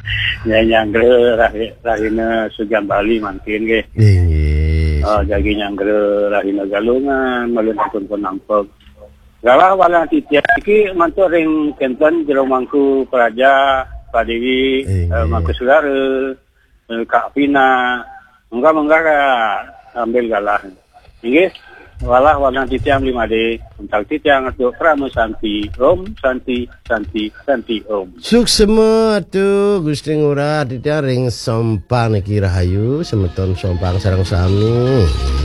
Nyanggre rahina Sugan Bali mungkin ge. Jadi nyanggre rahina galungan melunakun pun nampak. Galah wala titiak iki mantu ring kenten jero mangku praja Padewi mangku saudara Kak Pina enggak ambil galah. Inggih walah warna titiang 5D untuk titiang atau Pramu Santi Om Santi Om suksema tu Gusti Ngurah titiang ring sompang niki rahayu semeton sompang sareng sami